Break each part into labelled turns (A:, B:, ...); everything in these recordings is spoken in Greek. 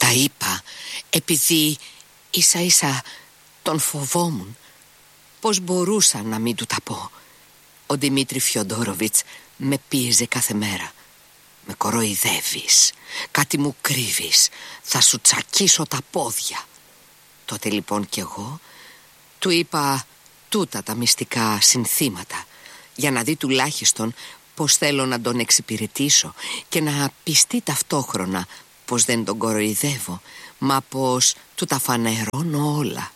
A: Τα είπα επειδή ίσα ίσα τον φοβόμουν. Πώς μπορούσα να μην του τα πω. Ο Δημήτρη Φιοντόροβιτς με πίεζε κάθε μέρα. Με κοροϊδεύεις, κάτι μου κρύβεις, θα σου τσακίσω τα πόδια. Τότε λοιπόν κι εγώ του είπα τούτα τα μυστικά συνθήματα, για να δει τουλάχιστον πως θέλω να τον εξυπηρετήσω και να πιστεί ταυτόχρονα πως δεν τον κοροϊδεύω, μα πως του τα φανερώνω όλα.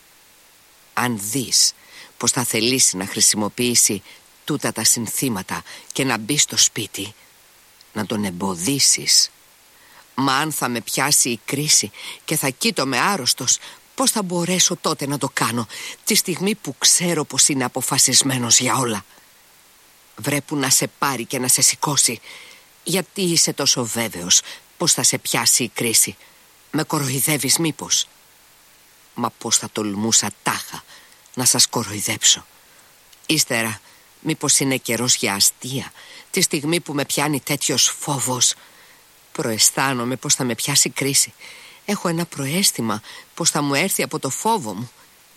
A: Αν δεις πως θα θελήσει να χρησιμοποιήσει τούτα τα συνθήματα και να μπει στο σπίτι, να τον εμποδίσεις. Μα αν θα με πιάσει η κρίση και θα κοίτομαι άρρωστος, πώς θα μπορέσω τότε να το κάνω, τη στιγμή που ξέρω πως είναι αποφασισμένος για όλα. Βρέπου να σε πάρει και να σε σηκώσει. Γιατί είσαι τόσο βέβαιος πως θα σε πιάσει η κρίση? Με κοροϊδεύεις μήπως? Μα πώς θα τολμούσα τάχα να σας κοροϊδέψω? Ύστερα μήπως είναι καιρός για αστεία, τη στιγμή που με πιάνει τέτοιος φόβος? Προαισθάνομαι πως θα με πιάσει κρίση. Έχω ένα προαίσθημα πως θα μου έρθει από το φόβο μου.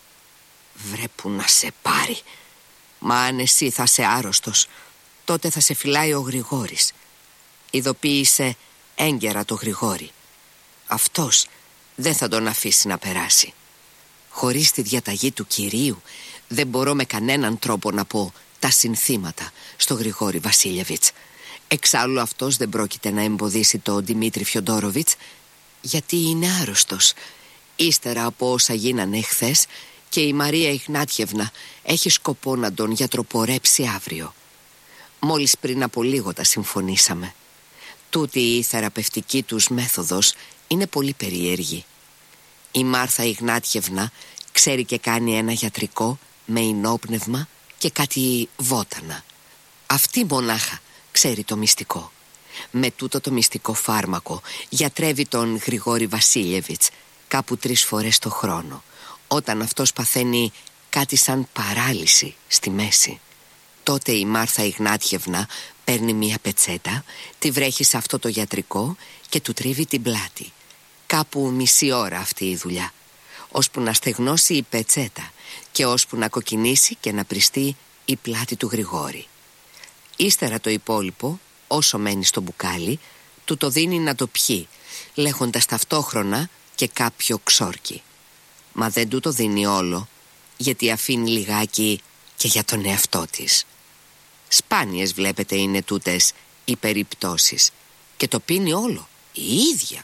A: Βρέπου να σε πάρει. Μα αν εσύ θα είσαι άρρωστος, τότε θα σε φυλάει ο Γρηγόρης. Ειδοποίησε έγκαιρα το Γρηγόρη. Αυτός δεν θα τον αφήσει να περάσει. Χωρίς τη διαταγή του κυρίου δεν μπορώ με κανέναν τρόπο να πω τα συνθήματα στο Γρηγόρη Βασίλεβιτς. Εξάλλου αυτός δεν πρόκειται να εμποδίσει τον Δημήτρη Φιοντόροβιτς, γιατί είναι άρρωστος. Ύστερα από όσα γίνανε χθες, και η Μαρία Ιγνάτιευνα έχει σκοπό να τον γιατροπορέψει αύριο. Μόλις πριν από λίγο τα συμφωνήσαμε. Τούτη η θεραπευτική τους μέθοδος είναι πολύ περίεργη. Η Μάρθα Ιγνάτιευνα ξέρει και κάνει ένα γιατρικό με ινόπνευμα και κάτι βότανα. Αυτή μονάχα ξέρει το μυστικό. Με τούτο το μυστικό φάρμακο γιατρεύει τον Γρηγόρη Βασίλεβιτς κάπου 3 φορές το χρόνο, όταν αυτός παθαίνει κάτι σαν παράλυση στη μέση. Τότε η Μάρθα Ιγνάτιευνα παίρνει μια πετσέτα, τη βρέχει σε αυτό το γιατρικό και του τρίβει την πλάτη. Κάπου μισή ώρα αυτή η δουλειά, ώσπου να στεγνώσει η πετσέτα και ώσπου να κοκκινήσει και να πριστεί η πλάτη του Γρηγόρη. Ύστερα το υπόλοιπο, όσο μένει στο μπουκάλι, του το δίνει να το πιει, λέγοντας ταυτόχρονα και κάποιο ξόρκι. Μα δεν του το δίνει όλο, γιατί αφήνει λιγάκι και για τον εαυτό της. Σπάνιες βλέπετε είναι τούτες οι περιπτώσεις, και το πίνει όλο η ίδια.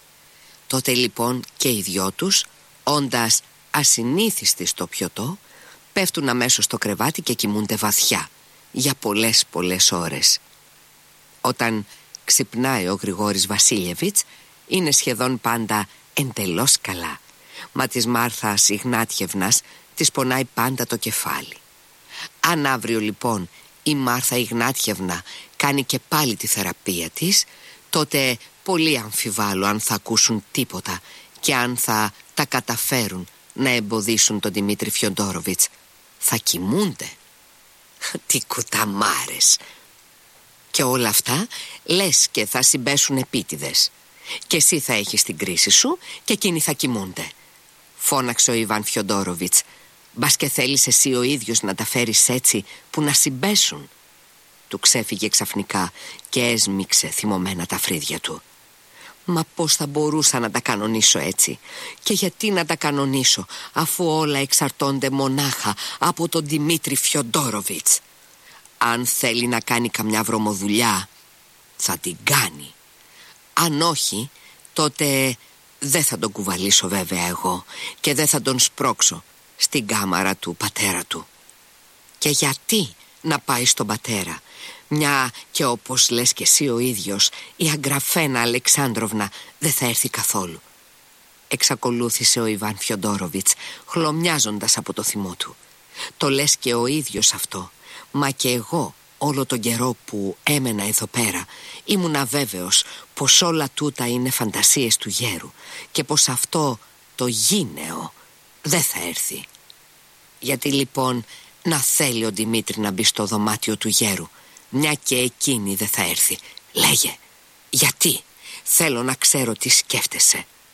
A: Τότε λοιπόν και οι δυο τους, όντας ασυνήθιστοι στο πιωτό, πέφτουν αμέσως στο κρεβάτι και κοιμούνται βαθιά για πολλές ώρες. Όταν ξυπνάει ο Γρηγόρης Βασίλεβιτς, είναι σχεδόν πάντα εντελώς καλά. Μα της Μάρθας Ιγνάτιευνας της πονάει πάντα το κεφάλι. Αν αύριο λοιπόν η Μάρθα Ιγνάτιευνα κάνει και πάλι τη θεραπεία της, τότε πολύ αμφιβάλλω αν θα ακούσουν τίποτα και αν θα τα καταφέρουν να εμποδίσουν τον Δημήτρη Φιοντόροβιτς. Θα κοιμούνται. Τι κουταμάρες. Και όλα αυτά λες και θα συμπέσουν επίτηδες. Και εσύ θα έχεις την κρίση σου και εκείνοι θα κοιμούνται. Φώναξε ο Ιβάν Φιοντόροβιτς. Μπας και θέλεις εσύ ο ίδιος να τα φέρεις έτσι που να συμπέσουν? Του ξέφυγε ξαφνικά και έσμιξε θυμωμένα τα φρύδια του. Μα πώς θα μπορούσα να τα κανονίσω έτσι? Και γιατί να τα κανονίσω, αφού όλα εξαρτώνται μονάχα από τον Δημήτρη Φιοντόροβιτς? Αν θέλει να κάνει καμιά βρωμοδουλειά, θα την κάνει. Αν όχι, τότε δεν θα τον κουβαλήσω βέβαια εγώ και δεν θα τον σπρώξω στην κάμαρα του πατέρα του. Και γιατί να πάει στον πατέρα, μια και όπως λες και εσύ ο ίδιος, η Αγγραφένα Αλεξάνδροβνα δεν θα έρθει καθόλου? Εξακολούθησε ο Ιβάν Φιοντόροβιτς, χλωμιάζοντας από το θυμό του. Το λες και ο ίδιος αυτό, μα και εγώ όλο τον καιρό που έμενα εδώ πέρα ήμουν αβέβαιος πως όλα τούτα είναι φαντασίες του γέρου και πως αυτό το γήνεο δεν θα έρθει. Γιατί λοιπόν να θέλει ο Δημήτρη να μπει στο δωμάτιο του γέρου, μια και εκείνη δεν θα έρθει? Λέγε, γιατί? Θέλω να ξέρω τι σκέφτεσαι.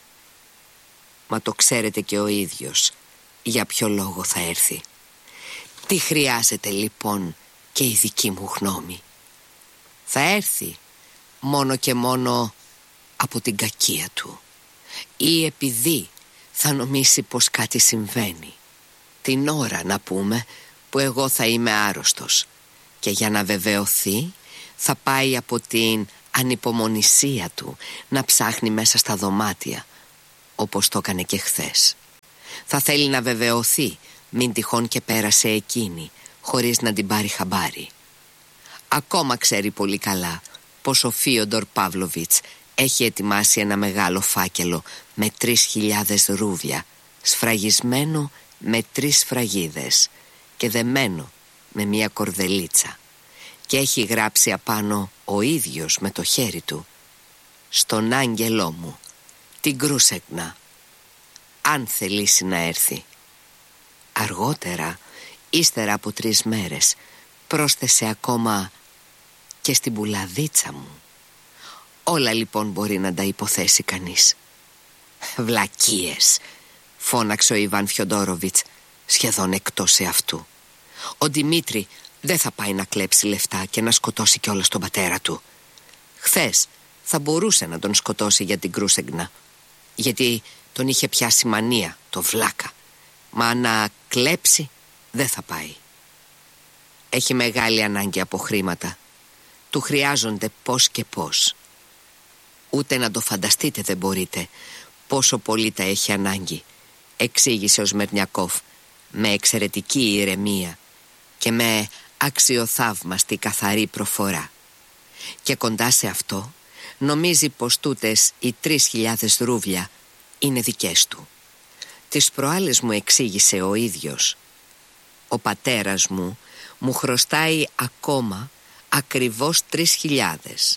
A: μα το ξέρετε και ο ίδιος για ποιο λόγο θα έρθει. Τι χρειάζεται λοιπόν και η δική μου γνώμη? Θα έρθει μόνο και μόνο από την κακία του, ή επειδή θα νομίσει πως κάτι συμβαίνει, την ώρα να πούμε που εγώ θα είμαι άρρωστος, και για να βεβαιωθεί θα πάει από την ανυπομονησία του να ψάχνει μέσα στα δωμάτια, όπως το έκανε και χθες. Θα θέλει να βεβαιωθεί μην τυχόν και πέρασε εκείνη χωρίς να την πάρει χαμπάρι. Ακόμα ξέρει πολύ καλά πως ο Φίοντορ Παύλοβιτς έχει ετοιμάσει ένα μεγάλο φάκελο με 3.000 ρούβλια, σφραγισμένο με 3 σφραγίδες και δεμένο με μια κορδελίτσα, και έχει γράψει απάνω ο ίδιος με το χέρι του: «Στον άγγελό μου, την Κρούσεγνα, αν θελήσει να έρθει». Αργότερα, ύστερα από 3 μέρες, πρόσθεσε ακόμα «και στην πουλαδίτσα μου». Όλα λοιπόν μπορεί να τα υποθέσει κανείς. «Βλακίες», φώναξε ο Ιβάν Φιοντόροβιτς, σχεδόν εκτός εαυτού. Ο Δημήτρη δεν θα πάει να κλέψει λεφτά και να σκοτώσει κιόλας τον πατέρα του. Χθες θα μπορούσε να τον σκοτώσει για την Κρούσεγνα, γιατί τον είχε πιάσει μανία το βλάκα, μα να κλέψει δεν θα πάει. Έχει μεγάλη ανάγκη από χρήματα. Του χρειάζονται πώς και πώς. Ούτε να το φανταστείτε δεν μπορείτε πόσο πολύ τα έχει ανάγκη, εξήγησε ο Σμερνιακόφ με εξαιρετική ηρεμία και με αξιοθαύμαστη καθαρή προφορά. Και κοντά σε αυτό νομίζει πως τούτες οι 3.000 ρούβλια είναι δικές του. Τις προάλλες μου εξήγησε ο ίδιος: «Ο πατέρας μου χρωστάει ακόμα ακριβώς 3.000.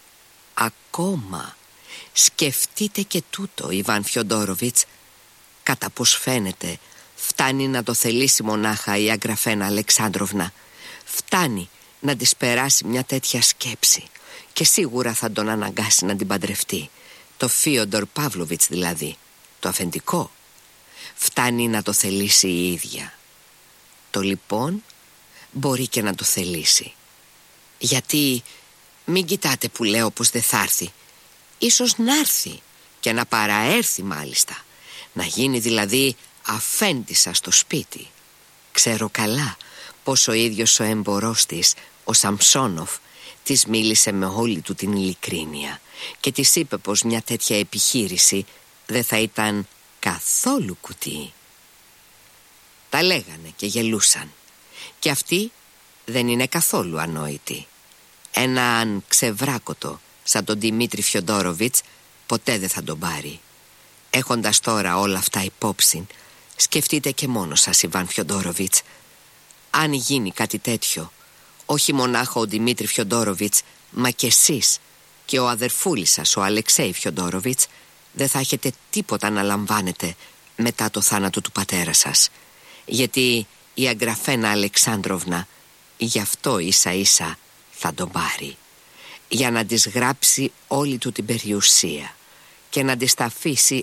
A: Ακόμα. Σκεφτείτε και τούτο, Ιβάν Φιοντόροβιτς. Κατά πως φαίνεται, φτάνει να το θελήσει μονάχα η Αγγραφένα Αλεξάνδροβνα. Φτάνει να της περάσει μια τέτοια σκέψη και σίγουρα θα τον αναγκάσει να την παντρευτεί. Το Φίοντορ Παύλοβιτς δηλαδή, το αφεντικό. Φτάνει να το θελήσει η ίδια. Το λοιπόν μπορεί και να το θελήσει. Γιατί μην κοιτάτε που λέω πως δεν θα έρθει. Ίσως να έρθει και να παραέρθει μάλιστα. Να γίνει δηλαδή αφέντισσα στο σπίτι. Ξέρω καλά πως ο ίδιος ο έμπορός της, ο Σαμψόνοφ, της μίλησε με όλη του την ειλικρίνεια και της είπε πως μια τέτοια επιχείρηση δεν θα ήταν καθόλου κουτί. Τα λέγανε και γελούσαν. Και αυτή δεν είναι καθόλου ανόητη. Έναν ξεβράκωτο σαν τον Δημήτρη Φιοντόροβιτς ποτέ δεν θα τον πάρει. Έχοντας τώρα όλα αυτά υπόψη, σκεφτείτε και μόνο σας, Ιβάν Φιοντόροβιτς, αν γίνει κάτι τέτοιο, όχι μονάχα ο Δημήτρη Φιοντόροβιτς, μα και εσείς και ο αδερφούλης σας, ο Αλεξέη Φιοντόροβιτς, δεν θα έχετε τίποτα να λαμβάνετε μετά το θάνατο του πατέρα σας. Γιατί η Αγγραφένα Αλεξάνδροβνα γι' αυτό ίσα ίσα θα τον πάρει, για να της γράψει όλη του την περιουσία και να της τα αφήσει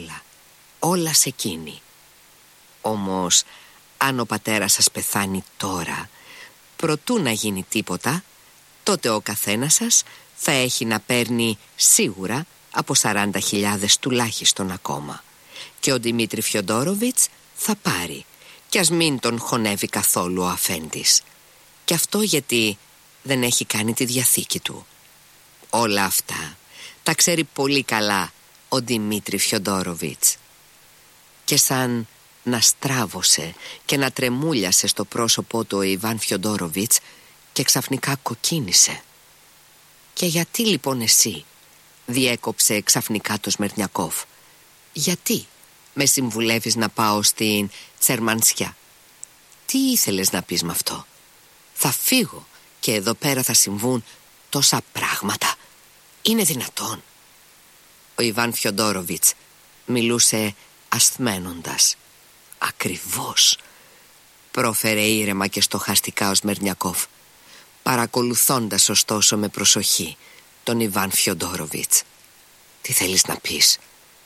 A: όλα σε εκείνη. Όμως αν ο πατέρας σας πεθάνει τώρα, προτού να γίνει τίποτα, τότε ο καθένας σας θα έχει να παίρνει σίγουρα από 40.000 τουλάχιστον ακόμα. Και ο Δημήτρη Φιοντόροβιτς θα πάρει, κι ας μην τον χωνεύει καθόλου ο αφέντης. Και αυτό γιατί δεν έχει κάνει τη διαθήκη του. Όλα αυτά τα ξέρει πολύ καλά ο Δημήτρη Φιοντόροβιτς. Και σαν να στράβωσε και να τρεμούλιασε στο πρόσωπό του ο Ιβάν Φιοντόροβιτς και ξαφνικά κοκκίνησε. «Και γιατί λοιπόν εσύ?» διέκοψε ξαφνικά το Σμερνιακόφ. «Γιατί με συμβουλεύεις να πάω στην Τσερμανσιά?» «Τι ήθελες να πεις με αυτό?» «Θα φύγω και εδώ πέρα θα συμβούν τόσα πράγματα. Είναι δυνατόν?» Ο Ιβάν Φιοντόροβιτς μιλούσε ασθμένοντας. «Ακριβώς», πρόφερε ήρεμα και στοχαστικά ο Σμερνιακόφ, παρακολουθώντας ωστόσο με προσοχή τον Ιβάν Φιοντόροβιτς. «Τι θέλεις να πεις?»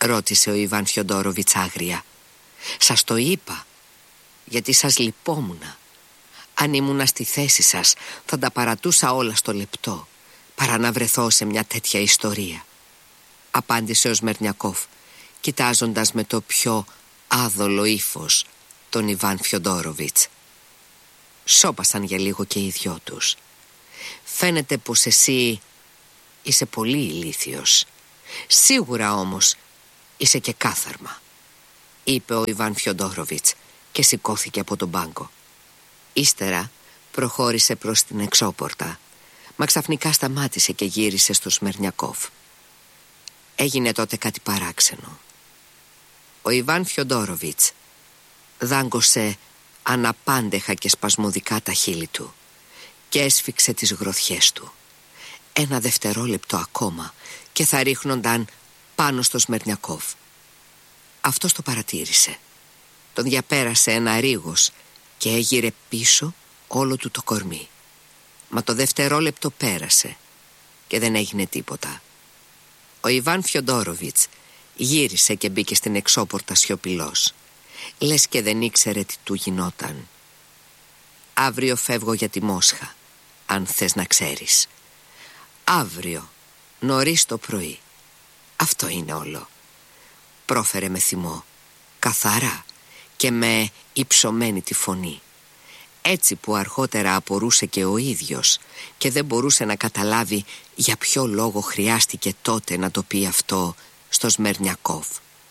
A: ρώτησε ο Ιβάν Φιοντόροβιτς άγρια. «Σας το είπα, γιατί σας λυπόμουνα. Αν ήμουνα στη θέση σας, θα τα παρατούσα όλα στο λεπτό, παρά να βρεθώ σε μια τέτοια ιστορία», απάντησε ο Σμερνιακόφ, κοιτάζοντας με το πιο άδολο ύφος τον Ιβάν Φιοντόροβιτς. Σώπασαν για λίγο και οι δυο τους. «Φαίνεται πως εσύ είσαι πολύ ηλίθιος. Σίγουρα όμως είσαι και κάθαρμα», είπε ο Ιβάν Φιοντόροβιτς και σηκώθηκε από τον πάγκο. Ύστερα προχώρησε προς την εξώπορτα, μα ξαφνικά σταμάτησε και γύρισε στο Σμερνιακόφ. Έγινε τότε κάτι παράξενο. Ο Ιβάν Φιοντόροβιτς δάγκωσε αναπάντεχα και σπασμωδικά τα χείλη του και έσφιξε τις γροθιές του. Ένα δευτερόλεπτο ακόμα και θα ρίχνονταν πάνω στο Σμερνιακόφ. Αυτός το παρατήρησε. Τον διαπέρασε ένα ρίγος και έγειρε πίσω όλο του το κορμί. Μα το δευτερόλεπτο πέρασε και δεν έγινε τίποτα. Ο Ιβάν Φιοντόροβιτς γύρισε και μπήκε στην εξώπορτα σιωπηλός, λες και δεν ήξερε τι του γινόταν. «Αύριο φεύγω για τη Μόσχα, αν θες να ξέρεις. Αύριο, νωρίς το πρωί. Αυτό είναι όλο», πρόφερε με θυμό, καθαρά και με υψωμένη τη φωνή, έτσι που αργότερα απορούσε και ο ίδιος και δεν μπορούσε να καταλάβει για ποιο λόγο χρειάστηκε τότε να το πει αυτό στο Σμερνιακόφ.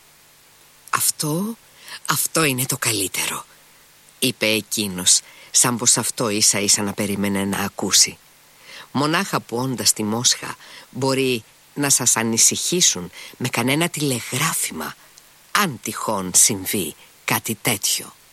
A: Αυτό είναι το καλύτερο», είπε εκείνος, σαν πως αυτό ίσα ίσα να περίμενε να ακούσει. «Μονάχα που όντας στη Μόσχα μπορεί να σας ανησυχήσουν με κανένα τηλεγράφημα, αν τυχόν συμβεί κάτι τέτοιο».